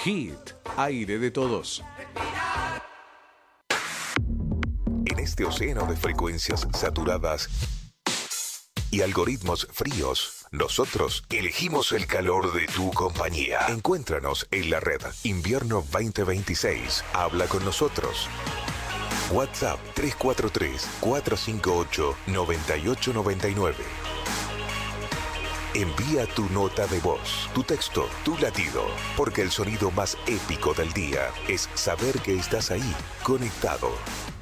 Hit, aire de todos. En este océano de frecuencias saturadas y algoritmos fríos, nosotros elegimos el calor de tu compañía. Encuéntranos en la red Invierno 2026. Habla con nosotros. WhatsApp 343-458-9899. Envía tu nota de voz, tu texto, tu latido, porque el sonido más épico del día es saber que estás ahí, conectado.